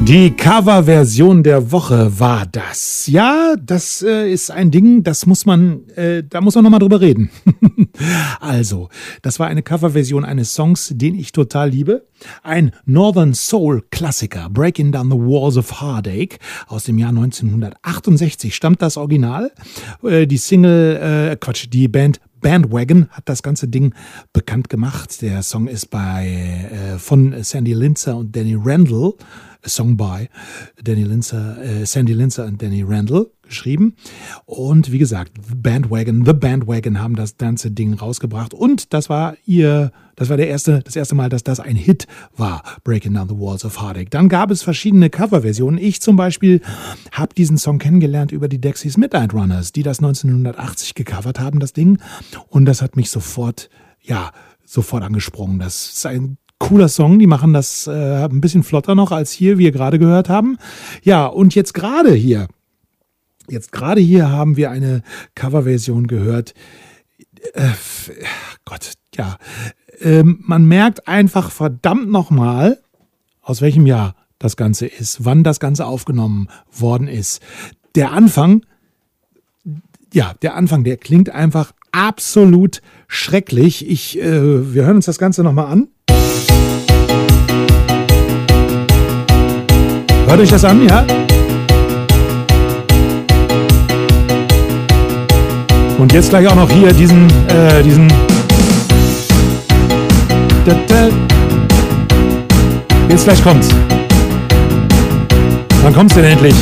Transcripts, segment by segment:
Die Coverversion der Woche war das. Ja, das ist ein Ding, da muss man nochmal drüber reden. Also, das war eine Coverversion eines Songs, den ich total liebe. Ein Northern Soul Klassiker, Breaking Down the Walls of Heartache, aus dem Jahr 1968 stammt das Original. Die Band Bandwagon hat das ganze Ding bekannt gemacht. Der Song ist von Sandy Linzer und Danny Randall, a Song by Sandy Linzer und Danny Randall geschrieben. Und wie gesagt, The Bandwagon haben das ganze Ding rausgebracht. Und das war das erste Mal, dass das ein Hit war, Breaking Down the Walls of Heartache. Dann gab es verschiedene Coverversionen. Ich zum Beispiel habe diesen Song kennengelernt über die Dexys Midnight Runners, die das 1980 gecovert haben, das Ding. Und das hat mich sofort angesprungen. Das ist ein cooler Song, die machen das ein bisschen flotter noch als hier, wie wir gerade gehört haben. Ja, und jetzt gerade hier haben wir eine Coverversion gehört. Man merkt einfach verdammt nochmal, aus welchem Jahr das Ganze ist, wann das Ganze aufgenommen worden ist. Der Anfang, der klingt einfach absolut schrecklich. Wir hören uns das Ganze nochmal an. Hört euch das an, ja? Und jetzt gleich auch noch hier diesen jetzt gleich kommt's. Wann kommt's denn endlich?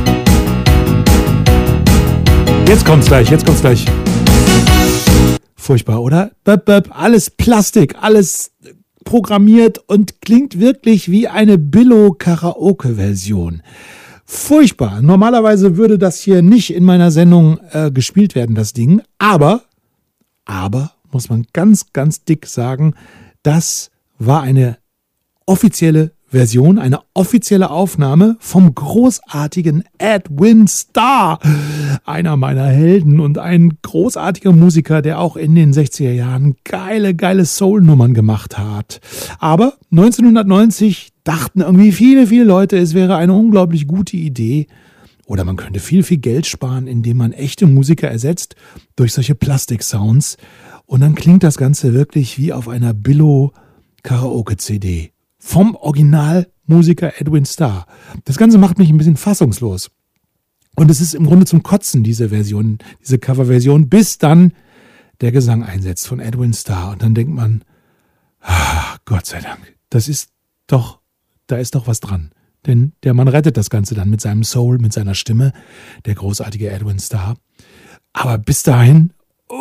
Jetzt kommt's gleich. Furchtbar, oder? Alles Plastik, alles programmiert und klingt wirklich wie eine Billo-Karaoke-Version. Furchtbar. Normalerweise würde das hier nicht in meiner Sendung gespielt werden, das Ding. Aber, muss man ganz, ganz dick sagen, das war eine offizielle Version, eine offizielle Aufnahme vom großartigen Edwin Starr, einer meiner Helden und ein großartiger Musiker, der auch in den 60er Jahren geile Soul-Nummern gemacht hat. Aber 1990 dachten irgendwie viele Leute, es wäre eine unglaublich gute Idee oder man könnte viel Geld sparen, indem man echte Musiker ersetzt durch solche Plastik-Sounds und dann klingt das Ganze wirklich wie auf einer Billo-Karaoke-CD. Vom Originalmusiker Edwin Starr. Das Ganze macht mich ein bisschen fassungslos. Und es ist im Grunde zum Kotzen, diese Coverversion, bis dann der Gesang einsetzt von Edwin Starr. Und dann denkt man, Gott sei Dank, da ist doch was dran. Denn der Mann rettet das Ganze dann mit seinem Soul, mit seiner Stimme, der großartige Edwin Starr. Aber bis dahin,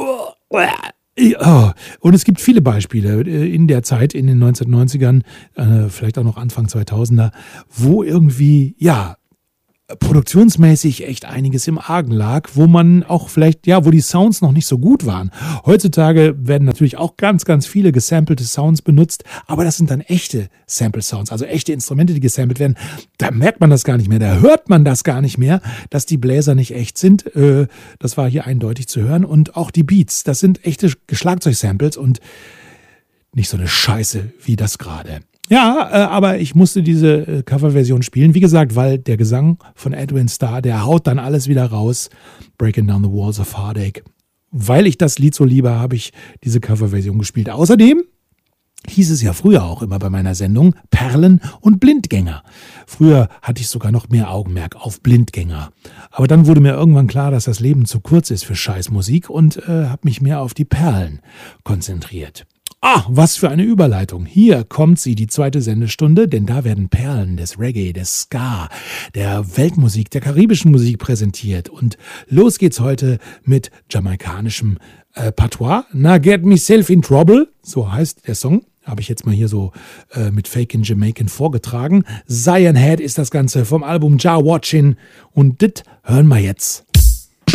und es gibt viele Beispiele in der Zeit, in den 1990ern, vielleicht auch noch Anfang 2000er, wo irgendwie, produktionsmäßig echt einiges im Argen lag, wo man auch vielleicht, wo die Sounds noch nicht so gut waren. Heutzutage werden natürlich auch ganz, ganz viele gesampelte Sounds benutzt, aber das sind dann echte Sample-Sounds, also echte Instrumente, die gesampelt werden. Da merkt man das gar nicht mehr, da hört man das gar nicht mehr, dass die Bläser nicht echt sind. Das war hier eindeutig zu hören. Und auch die Beats, das sind echte Schlagzeug-Samples und nicht so eine Scheiße wie das gerade. Ja, aber ich musste diese Coverversion spielen. Wie gesagt, weil der Gesang von Edwin Starr, der haut dann alles wieder raus. Breaking Down the Walls of Heartache. Weil ich das Lied so liebe, habe ich diese Coverversion gespielt. Außerdem hieß es ja früher auch immer bei meiner Sendung Perlen und Blindgänger. Früher hatte ich sogar noch mehr Augenmerk auf Blindgänger. Aber dann wurde mir irgendwann klar, dass das Leben zu kurz ist für Scheißmusik und habe mich mehr auf die Perlen konzentriert. Was für eine Überleitung. Hier kommt sie, die zweite Sendestunde, denn da werden Perlen des Reggae, des Ska, der Weltmusik, der karibischen Musik präsentiert. Und los geht's heute mit jamaikanischem Patois. Na, Get Myself in Trouble, so heißt der Song. Habe ich jetzt mal hier so mit Fakin' Jamaican vorgetragen. Zion Head ist das Ganze vom Album Jah Watchin'. Und das hören wir jetzt.